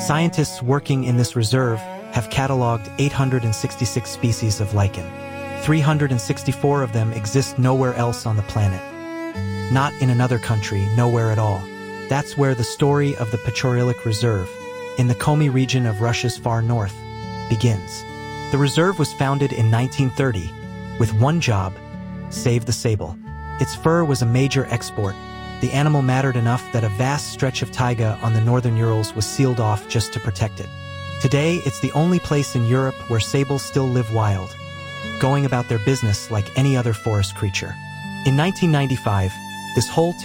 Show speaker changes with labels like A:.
A: Scientists working in this reserve have cataloged 866 species of lichen. 364 of them exist nowhere else on the planet. Not in another country, nowhere at all. That's where the story of the Pechorilik Reserve, in the Komi region of Russia's far north, begins. The reserve was founded in 1930 with one job: save the sable. Its fur was a major export. The animal mattered enough that a vast stretch of taiga on the northern Urals was sealed off just to protect it. Today, it's the only place in Europe where sables still live wild, going about their business like any other forest creature. In 1995, this whole